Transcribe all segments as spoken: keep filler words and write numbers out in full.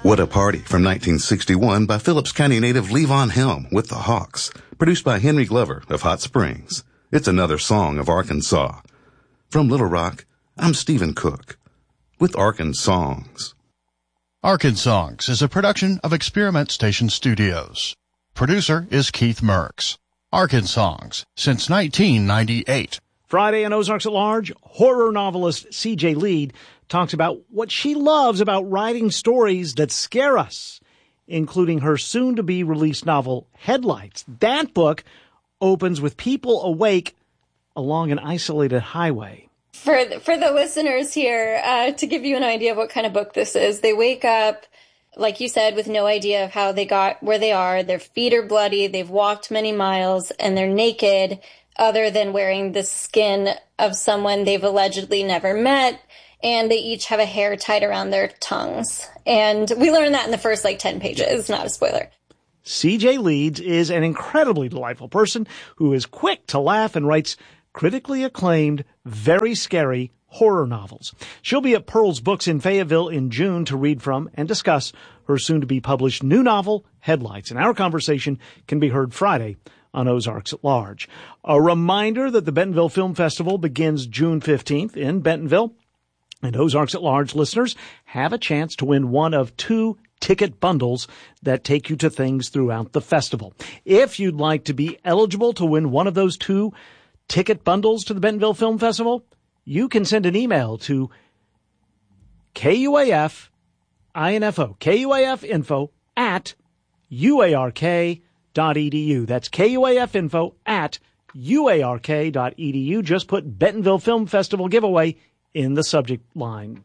What a Party from nineteen sixty-one by Phillips County native Levon Helm with the Hawks, produced by Henry Glover of Hot Springs. It's another song of Arkansas. From Little Rock, I'm Stephen Cook with Arkansongs. Arkansongs is a production of Experiment Station Studios. Producer is Keith Merckx. Arkansongs since nineteen ninety-eight. Friday on Ozarks at Large, horror novelist C J Lead talks about what she loves about writing stories that scare us, including her soon-to-be-released novel, Headlights. That book opens with people awake along an isolated highway. For the, for the listeners here, uh, to give you an idea of what kind of book this is, they wake up, like you said, with no idea of how they got where they are. Their feet are bloody, they've walked many miles, and they're naked, other than wearing the skin of someone they've allegedly never met. And they each have a hair tied around their tongues. And we learn that in the first, like, ten pages. Not a spoiler. C J Leeds is an incredibly delightful person who is quick to laugh and writes critically acclaimed, very scary horror novels. She'll be at Pearl's Books in Fayetteville in June to read from and discuss her soon-to-be-published new novel, Headlights. And our conversation can be heard Friday on Ozarks at Large. A reminder that the Bentonville Film Festival begins June fifteenth in Bentonville. And Ozarks at Large listeners have a chance to win one of two ticket bundles that take you to things throughout the festival. If you'd like to be eligible to win one of those two ticket bundles to the Bentonville Film Festival, you can send an email to K U A F info, K U A F info at U A R K dot E D U. That's K U A F info at U A R K dot E D U. Just put Bentonville Film Festival giveaway in the subject line.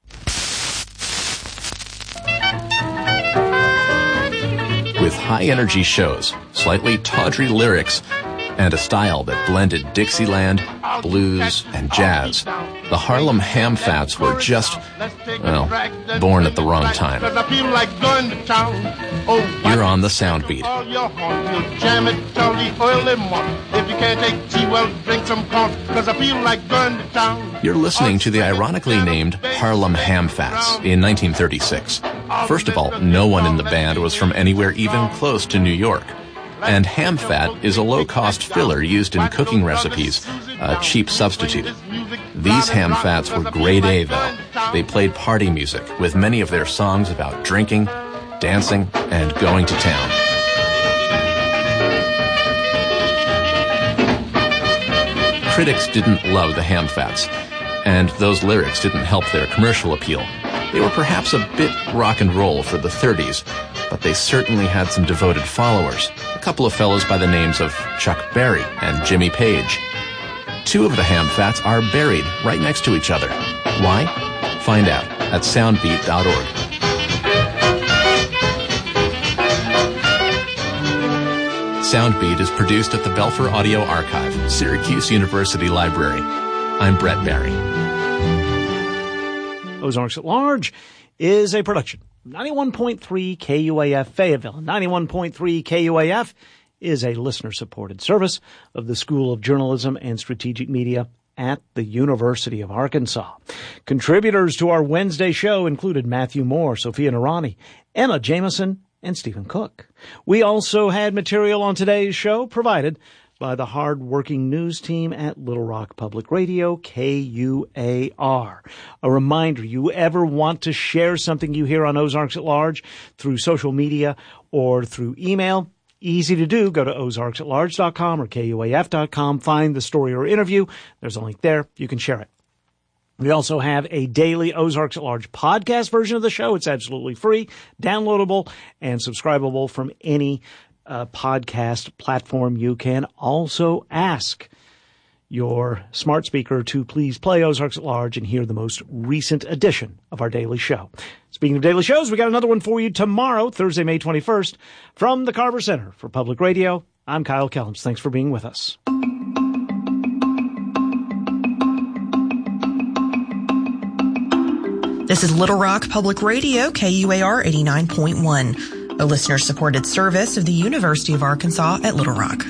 With high-energy shows, slightly tawdry lyrics, and a style that blended Dixieland, blues, and jazz, the Harlem Hamfats were just, well, born at the wrong time. You're on the Soundbeat. You're listening to the ironically named Harlem Hamfats in nineteen thirty-six. First of all, no one in the band was from anywhere even close to New York. And ham fat is a low-cost filler used in cooking recipes, a cheap substitute. These ham fats were grade A, though. They played party music, with many of their songs about drinking, dancing, and going to town. Critics didn't love the ham fats, and those lyrics didn't help their commercial appeal. They were perhaps a bit rock and roll for the thirties, but they certainly had some devoted followers. A couple of fellows by the names of Chuck Berry and Jimmy Page. Two of the Hamfats are buried right next to each other. Why? Find out at soundbeat dot org. Soundbeat is produced at the Belfer Audio Archive, Syracuse University Library. I'm Brett Barry. Ozarks at Large is a production. ninety-one point three K U A F Fayetteville. ninety-one point three K U A F is a listener-supported service of the School of Journalism and Strategic Media at the University of Arkansas. Contributors to our Wednesday show included Matthew Moore, Sophia Narani, Emma Jameson, and Stephen Cook. We also had material on today's show provided by the hard-working news team at Little Rock Public Radio, K U A R. A reminder, you ever want to share something you hear on Ozarks at Large through social media or through email? Easy to do. Go to ozarks at large dot com or K U A F dot com. Find the story or interview. There's a link there. You can share it. We also have a daily Ozarks at Large podcast version of the show. It's absolutely free, downloadable, and subscribable from any Uh, podcast platform. You can also ask your smart speaker to please play Ozarks at Large and hear the most recent edition of our daily show. Speaking of daily shows, we got another one for you tomorrow, Thursday, May twenty-first, from the Carver Center for Public Radio. I'm Kyle Kellums. Thanks for being with us. This is Little Rock Public Radio, K U A R eighty-nine point one. A listener-supported service of the University of Arkansas at Little Rock.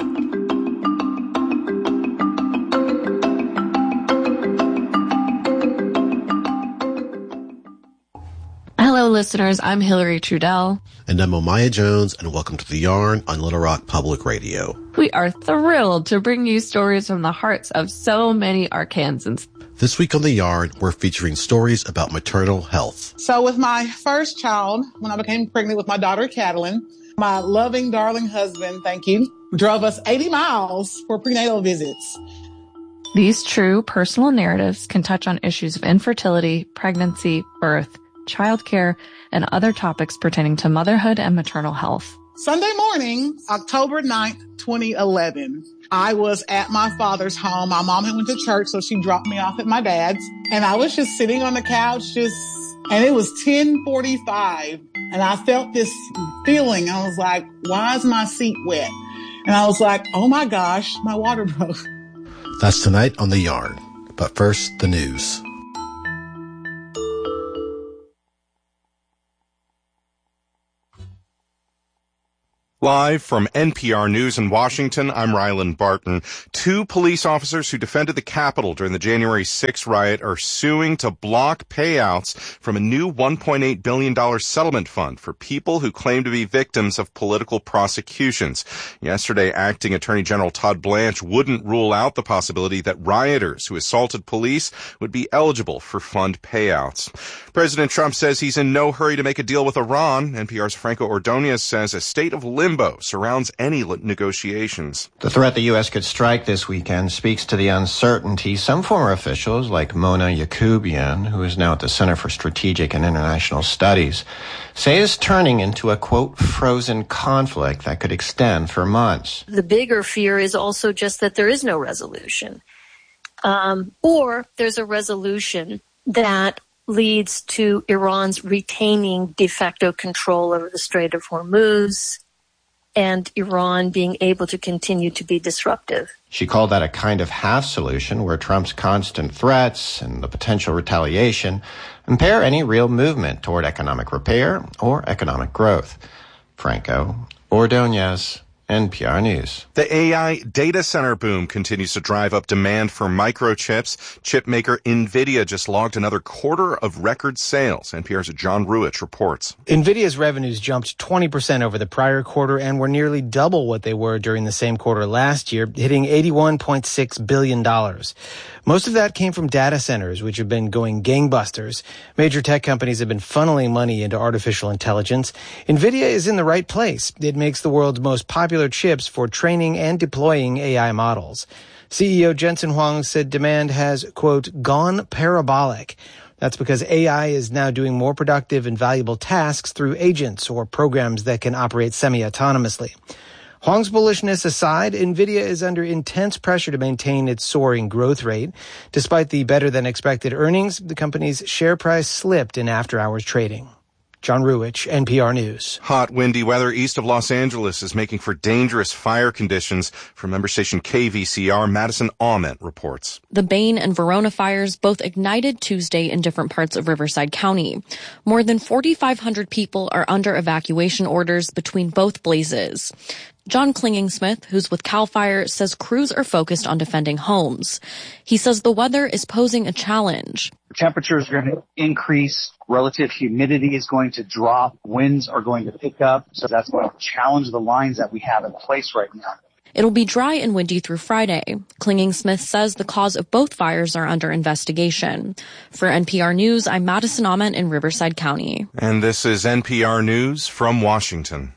Hello, Hello, listeners. I'm Hillary Trudell. And I'm Omaya Jones, and welcome to The Yarn on Little Rock Public Radio. We are thrilled to bring you stories from the hearts of so many Arkansans. This week on The Yarn, we're featuring stories about maternal health. So with my first child, when I became pregnant with my daughter, Catalyn, my loving, darling husband, thank you, drove us eighty miles for prenatal visits. These true personal narratives can touch on issues of infertility, pregnancy, birth, childcare, and other topics pertaining to motherhood and maternal health. Sunday morning, October ninth, twenty eleven, I was at my father's home. My mom had went to church, so she dropped me off at my dad's. And I was just sitting on the couch, just, and it was ten forty-five. And I felt this feeling. I was like, why is my seat wet? And I was like, oh my gosh, my water broke. That's tonight on The Yarn. But first, the news. Live from N P R News in Washington, I'm Rylan Barton. Two police officers who defended the Capitol during the January sixth riot are suing to block payouts from a new one point eight billion dollars settlement fund for people who claim to be victims of political prosecutions. Yesterday, Acting Attorney General Todd Blanche wouldn't rule out the possibility that rioters who assaulted police would be eligible for fund payouts. President Trump says he's in no hurry to make a deal with Iran. N P R's Franco Ordonez says a state of limbo surrounds any negotiations. The threat the U S could strike this weekend speaks to the uncertainty some former officials like Mona Yacoubian, who is now at the Center for Strategic and International Studies, say is turning into a, quote, frozen conflict that could extend for months. The bigger fear is also just that there is no resolution. Um, or there's a resolution that leads to Iran's retaining de facto control over the Strait of Hormuz, and Iran being able to continue to be disruptive. She called that a kind of half solution where Trump's constant threats and the potential retaliation impair any real movement toward economic repair or economic growth. Franco Ordonez, N P R News. The A I data center boom continues to drive up demand for microchips. Chip maker NVIDIA just logged another quarter of record sales. N P R's John Ruich reports. NVIDIA's revenues jumped twenty percent over the prior quarter and were nearly double what they were during the same quarter last year, hitting eighty-one point six billion dollars. Most of that came from data centers, which have been going gangbusters. Major tech companies have been funneling money into artificial intelligence. NVIDIA is in the right place. It makes the world's most popular chips for training and deploying A I models. C E O Jensen Huang said demand has, quote, gone parabolic. That's because A I is now doing more productive and valuable tasks through agents or programs that can operate semi-autonomously. Huang's bullishness aside, NVIDIA is under intense pressure to maintain its soaring growth rate. Despite the better-than-expected earnings, the company's share price slipped in after-hours trading. John Ruich, N P R News. Hot, windy weather east of Los Angeles is making for dangerous fire conditions. From member station K V C R, Madison Aument reports. The Bain and Verona fires both ignited Tuesday in different parts of Riverside County. More than forty-five hundred people are under evacuation orders between both blazes. John Klinging-Smith, who's with CAL FIRE, says crews are focused on defending homes. He says the weather is posing a challenge. Temperatures are going to increase. Relative humidity is going to drop. Winds are going to pick up. So that's going to challenge the lines that we have in place right now. It'll be dry and windy through Friday. Klinging-Smith says the cause of both fires are under investigation. For N P R News, I'm Madison Aument in Riverside County. And this is N P R News from Washington.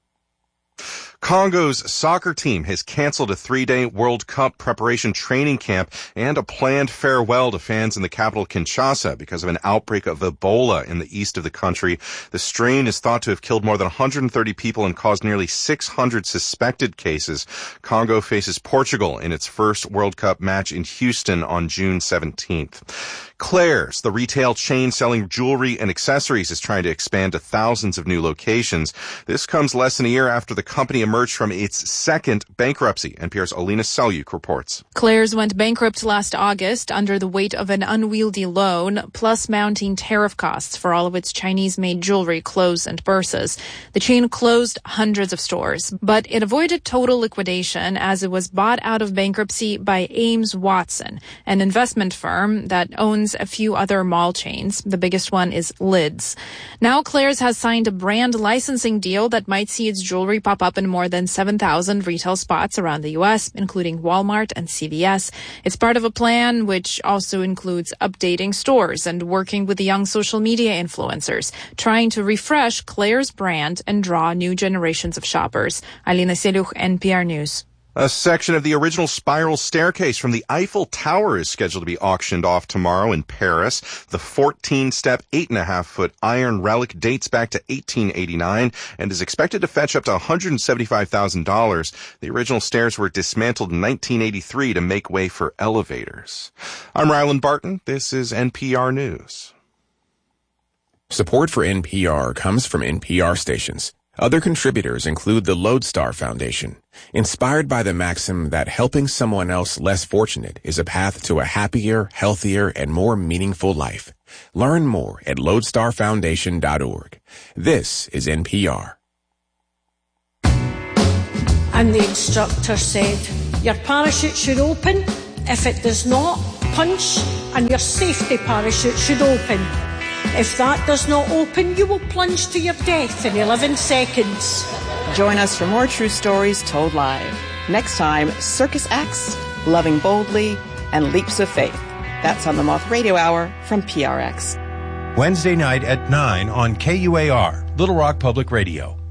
Congo's soccer team has canceled a three-day World Cup preparation training camp and a planned farewell to fans in the capital Kinshasa because of an outbreak of Ebola in the east of the country. The strain is thought to have killed more than one hundred thirty people and caused nearly six hundred suspected cases. Congo faces Portugal in its first World Cup match in Houston on June seventeenth. Claire's, the retail chain selling jewelry and accessories, is trying to expand to thousands of new locations. This comes less than a year after the company emerged from its second bankruptcy. N P R's Alina Selyuk reports. Claire's went bankrupt last August under the weight of an unwieldy loan, plus mounting tariff costs for all of its Chinese-made jewelry, clothes, and purses. The chain closed hundreds of stores, but it avoided total liquidation as it was bought out of bankruptcy by Ames Watson, an investment firm that owns owns a few other mall chains. The biggest one is Lids. Now Claire's has signed a brand licensing deal that might see its jewelry pop up in more than seven thousand retail spots around the U S, including Walmart and C V S. It's part of a plan which also includes updating stores and working with the young social media influencers, trying to refresh Claire's brand and draw new generations of shoppers. Alina Seluch, N P R News. A section of the original spiral staircase from the Eiffel Tower is scheduled to be auctioned off tomorrow in Paris. The fourteen-step, eight and a half foot iron relic dates back to eighteen eighty-nine and is expected to fetch up to one hundred seventy-five thousand dollars. The original stairs were dismantled in nineteen eighty-three to make way for elevators. I'm Ryland Barton. This is N P R News. Support for N P R comes from N P R stations. Other contributors include the Lodestar Foundation, inspired by the maxim that helping someone else less fortunate is a path to a happier, healthier, and more meaningful life. Learn more at lodestar foundation dot org. This is N P R. And the instructor said, your parachute should open. If it does not, punch, and your safety parachute should open. If that does not open, you will plunge to your death in eleven seconds. Join us for more true stories told live. Next time, Circus Acts, Loving Boldly, and Leaps of Faith. That's on the Moth Radio Hour from P R X. Wednesday night at nine on K U A R, Little Rock Public Radio.